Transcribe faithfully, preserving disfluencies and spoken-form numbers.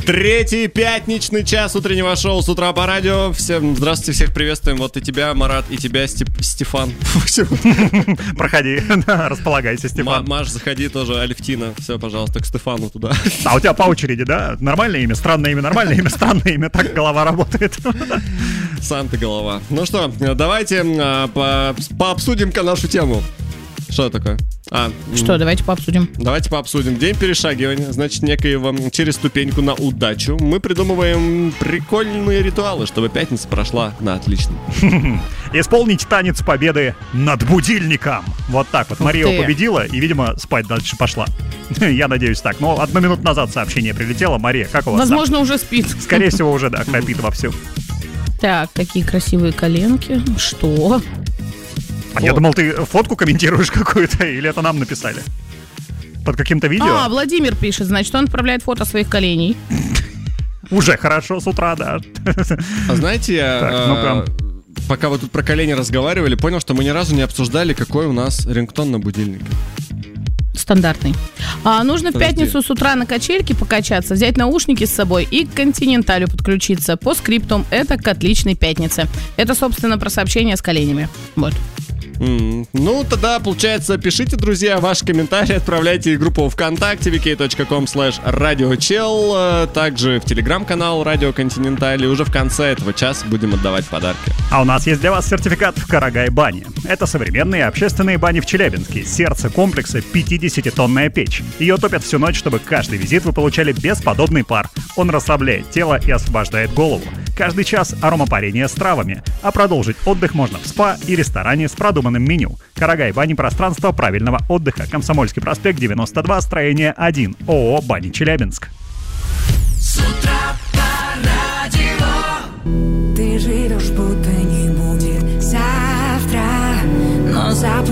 Третий пятничный час утреннего шоу «С утра по радио». Всем здравствуйте, всех приветствуем. Вот и тебя, Марат, и тебя, Степ... Стефан. Проходи, располагайся, Стефан. Маш, заходи тоже, Алевтина. Все, пожалуйста, к Стефану туда. А у тебя по очереди, да? Нормальное имя, странное имя, нормальное имя, странное имя. Так голова работает. Сам ты голова. Ну что, давайте а, по... пообсудим-ка нашу тему. Что такое? А, что, давайте пообсудим. Давайте пообсудим. День перешагивания, значит, некоего через ступеньку на удачу. Мы придумываем прикольные ритуалы, чтобы пятница прошла на отлично. Исполнить танец победы над будильником. Вот так вот. Мария победила и, видимо, спать дальше пошла. Я надеюсь так. Но одну минуту назад сообщение прилетело. Мария, как у вас? Возможно, уже спит. Скорее всего, уже, да, храпит вовсю. Так, такие красивые коленки. Что? А я думал, ты фотку комментируешь какую-то, или это нам написали? Под каким-то видео? А, Владимир пишет, значит, он отправляет фото своих коленей. Уже хорошо с утра, да. А знаете, я, пока вы тут про колени разговаривали, понял, что мы ни разу не обсуждали, какой у нас рингтон на будильнике. Стандартный. А, нужно Подожди. в пятницу с утра на качельке покачаться, взять наушники с собой и к континенталю подключиться. По скриптум это к отличной пятнице. Это, собственно, про сообщения с коленями. Вот. Mm. Ну, тогда, получается, пишите, друзья, ваши комментарии, отправляйте в группу ВКонтакте ви кей точка ком слэш радиочел, также в телеграм-канал Радио Континенталь, и уже в конце этого часа будем отдавать подарки. А у нас есть для вас сертификат в Карагай-бане. Это современные общественные бани в Челябинске. Сердце комплекса — пятидесятитонная печь. Ее топят всю ночь, чтобы каждый визит вы получали бесподобный пар. Он расслабляет тело и освобождает голову. Каждый час аромапарение с травами. А продолжить отдых можно в спа и ресторане с продуманным меню. Карагай-бани — пространство правильного отдыха. Комсомольский проспект, девяносто два, строение один. ООО «Бани Челябинск». С утра по радио. Ты живешь, будто не будет завтра, но запомни.